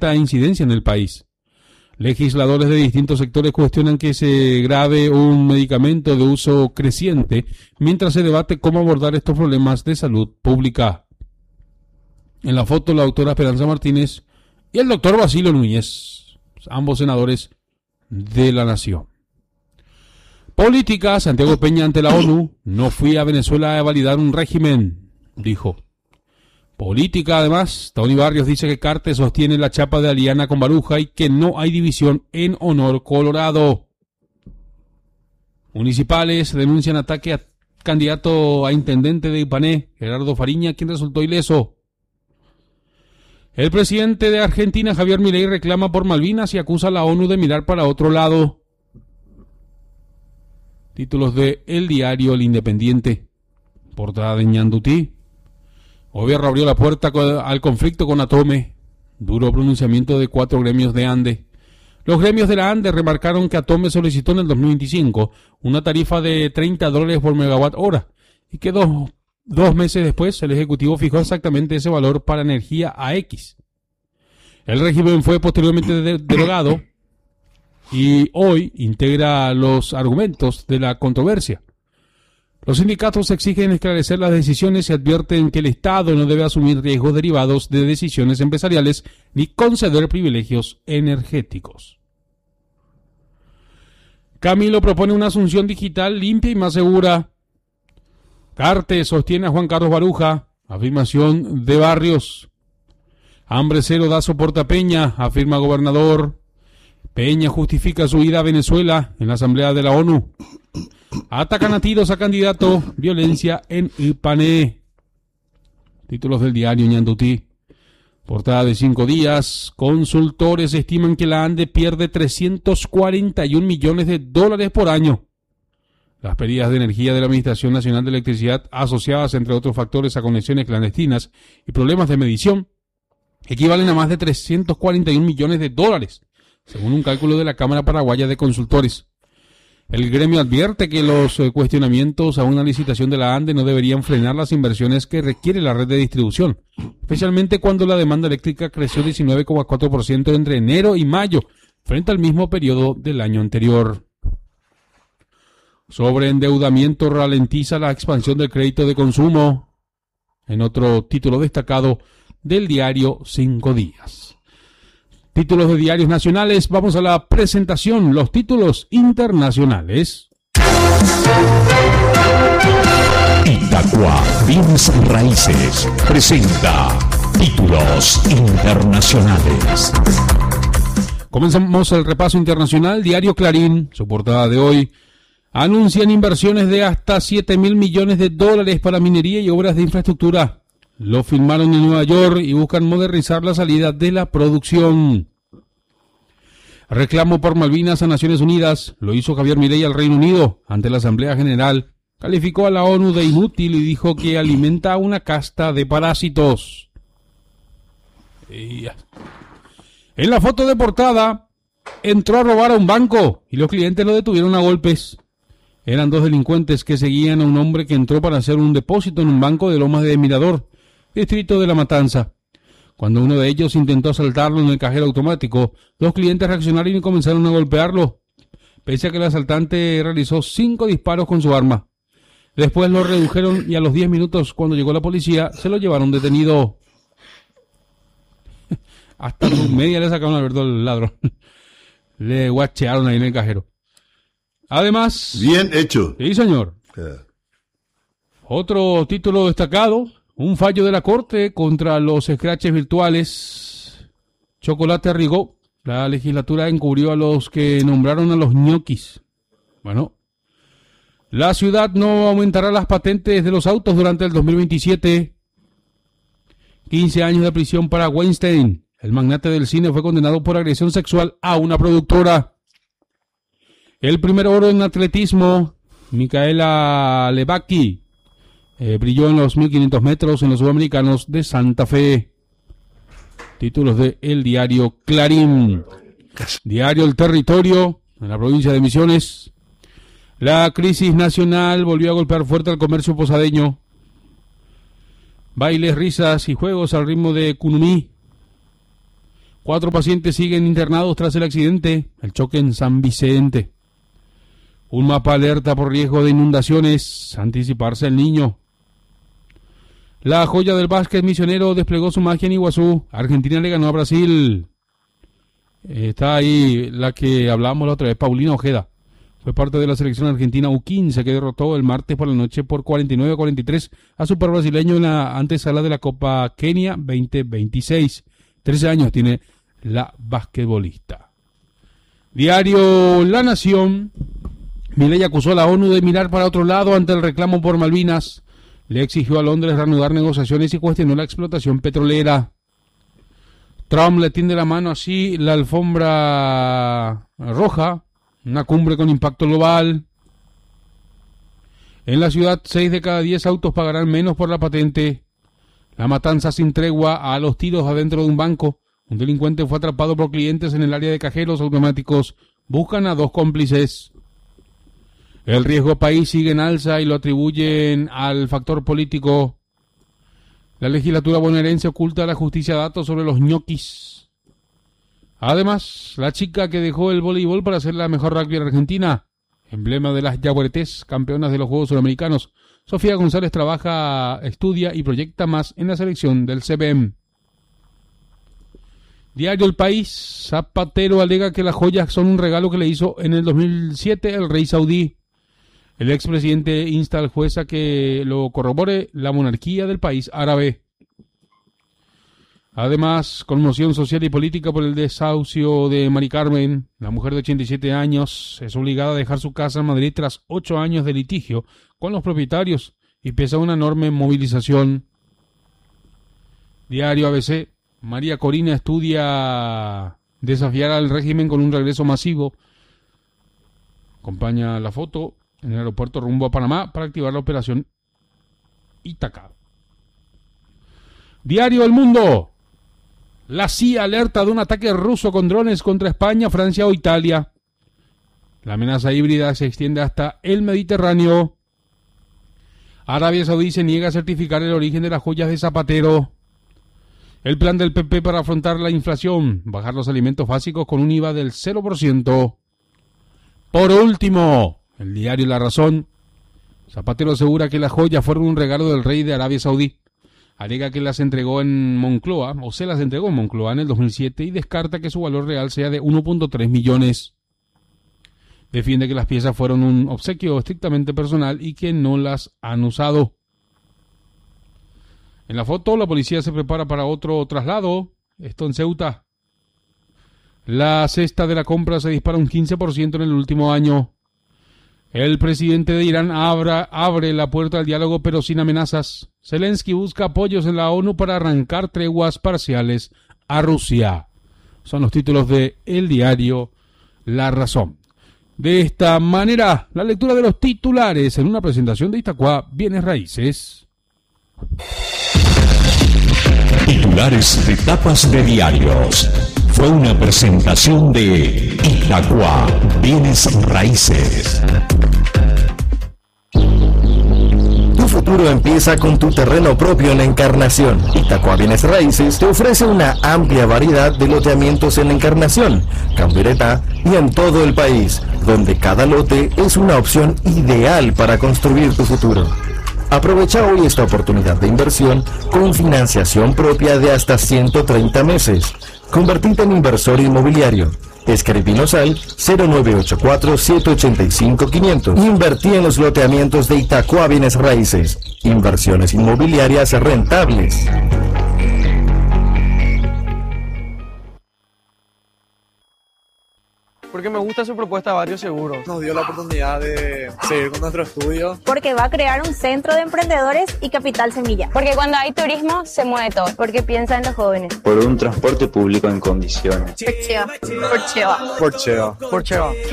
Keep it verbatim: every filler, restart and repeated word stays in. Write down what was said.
alta incidencia en el país. Legisladores de distintos sectores cuestionan que se grave un medicamento de uso creciente mientras se debate cómo abordar estos problemas de salud pública. En la foto, la doctora Esperanza Martínez y el doctor Basilio Núñez, ambos senadores de la Nación. Política, Santiago Peña ante la ONU: no fui a Venezuela a validar un régimen, dijo. Política, además, Tony Barrios dice que Cartes sostiene la chapa de Aliana con Baruja y que no hay división en Honor Colorado. Municipales denuncian ataque a candidato a intendente de Ipané, Gerardo Fariña, quien resultó ileso. El presidente de Argentina, Javier Milei, reclama por Malvinas y acusa a la ONU de mirar para otro lado. Títulos de El Diario El Independiente. Portada de Ñandutí. Gobierno abrió la puerta al conflicto con Atome. Duro pronunciamiento de cuatro gremios de ANDE. Los gremios de la ANDE remarcaron que Atome solicitó en el dos mil veinticinco una tarifa de treinta dólares por megawatt hora y que dos, dos meses después el Ejecutivo fijó exactamente ese valor para energía A X. El régimen fue posteriormente de- derogado y hoy integra los argumentos de la controversia. Los sindicatos exigen esclarecer las decisiones y advierten que el Estado no debe asumir riesgos derivados de decisiones empresariales ni conceder privilegios energéticos. Camilo propone una Asunción digital limpia y más segura. Cartes sostiene a Juan Carlos Baruja. Afirmación de Barrios. Hambre cero da soporte a Peña, afirma gobernador. Peña justifica su ida a Venezuela en la Asamblea de la ONU. Atacan a tiros a candidato, violencia en Ipané. Títulos del diario Ñandutí. Portada de cinco días. Consultores estiman que la ANDE pierde trescientos cuarenta y un millones de dólares por año. Las pérdidas de energía de la Administración Nacional de Electricidad, asociadas entre otros factores a conexiones clandestinas y problemas de medición, equivalen a más de trescientos cuarenta y un millones de dólares, según un cálculo de la Cámara Paraguaya de Consultores. El gremio advierte que los eh, cuestionamientos a una licitación de la ANDE no deberían frenar las inversiones que requiere la red de distribución, especialmente cuando la demanda eléctrica creció diecinueve coma cuatro por ciento entre enero y mayo, frente al mismo periodo del año anterior. Sobreendeudamiento ralentiza la expansión del crédito de consumo, en otro título destacado del diario Cinco Días. Títulos de diarios nacionales, vamos a la presentación, los títulos internacionales. Itaqua Bienes Raíces presenta títulos internacionales. Comenzamos el repaso internacional. Diario Clarín, su portada de hoy, anuncian inversiones de hasta siete mil millones de dólares para minería y obras de infraestructura. Lo filmaron en Nueva York y buscan modernizar la salida de la producción. Reclamo por Malvinas a Naciones Unidas. Lo hizo Javier Milei al Reino Unido ante la Asamblea General. Calificó a la ONU de inútil y dijo que alimenta a una casta de parásitos. Y en la foto de portada, entró a robar a un banco y los clientes lo detuvieron a golpes. Eran dos delincuentes que seguían a un hombre que entró para hacer un depósito en un banco de Lomas de Mirador, distrito de La Matanza. Cuando uno de ellos intentó asaltarlo en el cajero automático, los clientes reaccionaron y comenzaron a golpearlo, pese a que el asaltante realizó cinco disparos con su arma. Después lo redujeron y a los diez minutos, cuando llegó la policía, se lo llevaron detenido. Hasta media le sacaron al Alberto al ladrón. Le guachearon ahí en el cajero. Además... Bien hecho. Sí, señor. Yeah. Otro título destacado, un fallo de la Corte contra los scratches virtuales. Chocolate Rigó. La legislatura encubrió a los que nombraron a los ñoquis. Bueno, la ciudad no aumentará las patentes de los autos durante el dos mil veintisiete. quince años de prisión para Weinstein. El magnate del cine fue condenado por agresión sexual a una productora. El primer oro en atletismo, Micaela Lebacki, eh, brilló en los mil quinientos metros en los Sudamericanos de Santa Fe. Títulos de El Diario Clarín. Diario El Territorio, en la provincia de Misiones. La crisis nacional volvió a golpear fuerte al comercio posadeño. Bailes, risas y juegos al ritmo de Kunumí. Cuatro pacientes siguen internados tras el accidente, el choque en San Vicente. Un mapa alerta por riesgo de inundaciones, anticiparse el niño. La joya del básquet misionero desplegó su magia en Iguazú. Argentina le ganó a Brasil. Está ahí la que hablamos la otra vez, Paulina Ojeda. Fue parte de la selección argentina U quince que derrotó el martes por la noche por cuarenta y nueve a cuarenta y tres a Super Brasileño en la antesala de la Copa Kenia veinte veintiséis. trece años tiene la basquetbolista. Diario La Nación. Milei acusó a la ONU de mirar para otro lado ante el reclamo por Malvinas. Le exigió a Londres reanudar negociaciones y cuestionó la explotación petrolera. Trump le tiende la mano así la alfombra roja, una cumbre con impacto global. En la ciudad, seis de cada diez autos pagarán menos por la patente. La matanza sin tregua a los tiros adentro de un banco. Un delincuente fue atrapado por clientes en el área de cajeros automáticos. Buscan a dos cómplices. El riesgo país sigue en alza y lo atribuyen al factor político. La legislatura bonaerense oculta a la justicia datos sobre los ñoquis. Además, la chica que dejó el voleibol para ser la mejor rugby argentina, emblema de las yaguaretés, campeonas de los Juegos Suramericanos, Sofía González trabaja, estudia y proyecta más en la selección del C B M. Diario El País. Zapatero alega que las joyas son un regalo que le hizo en el dos mil siete el rey saudí. El expresidente insta al juez a que lo corrobore la monarquía del país árabe. Además, conmoción social y política por el desahucio de Mari Carmen. La mujer de ochenta y siete años es obligada a dejar su casa en Madrid tras ocho años de litigio con los propietarios y pese a una enorme movilización. Diario A B C. María Corina estudia desafiar al régimen con un regreso masivo. Acompaña la foto en el aeropuerto rumbo a Panamá para activar la operación Ítaca. Diario El Mundo. La C I A alerta de un ataque ruso con drones contra España, Francia o Italia. La amenaza híbrida se extiende hasta el Mediterráneo. Arabia Saudí se niega a certificar el origen de las joyas de Zapatero. El plan del P P para afrontar la inflación, bajar los alimentos básicos con un I V A del cero por ciento. Por último, el diario La Razón. Zapatero asegura que las joyas fueron un regalo del rey de Arabia Saudí. Alega que las entregó en Moncloa, o se las entregó en Moncloa en el dos mil siete y descarta que su valor real sea de uno punto tres millones. Defiende que las piezas fueron un obsequio estrictamente personal y que no las han usado. En la foto, la policía se prepara para otro traslado, esto en Ceuta. La cesta de la compra se dispara un quince por ciento en el último año. El presidente de Irán abra, abre la puerta al diálogo pero sin amenazas. Zelensky busca apoyos en la ONU para arrancar treguas parciales a Rusia. Son los títulos de el diario La Razón. De esta manera, la lectura de los titulares en una presentación de Itacua Bienes Raíces. Titulares de tapas de diarios. Fue una presentación de Itacua Bienes Raíces. Tu futuro empieza con tu terreno propio en la Encarnación. Itacua Bienes Raíces te ofrece una amplia variedad de loteamientos en la Encarnación, Cambereta y en todo el país, donde cada lote es una opción ideal para construir tu futuro. Aprovecha hoy esta oportunidad de inversión con financiación propia de hasta ciento treinta meses. Convertite en inversor inmobiliario. Escribinos al cero nueve ocho cuatro, siete ocho cinco, quinientos. Invertí en los loteamientos de Itacua Bienes Raíces. Inversiones inmobiliarias rentables. Porque me gusta su propuesta de Barrio Seguro. Nos dio la oportunidad de seguir con nuestro estudio. Porque va a crear un centro de emprendedores y capital semilla. Porque cuando hay turismo se mueve todo. Porque piensa en los jóvenes. Por un transporte público en condiciones. Por Cheva. Por Cheva. Por Cheva. Por Cheva.